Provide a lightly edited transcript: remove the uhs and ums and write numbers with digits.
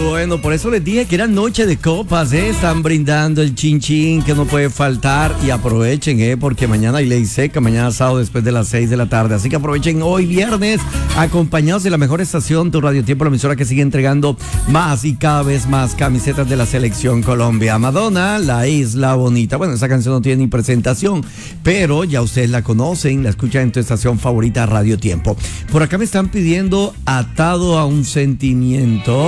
Bueno, por eso les dije que era noche de copas, ¿eh? Están brindando el chin chin que no puede faltar y aprovechen, porque mañana hay ley seca, mañana sábado después de las 6 de la tarde. Así que aprovechen hoy viernes, acompañados de la mejor estación, Tu Radio Tiempo, la emisora que sigue entregando más y cada vez más camisetas de la Selección Colombia. Madonna, La Isla Bonita. Bueno, esa canción no tiene ni presentación, pero ya ustedes la conocen, la escuchan en tu estación favorita, Radio Tiempo. Por acá me están pidiendo Atado a un Sentimiento.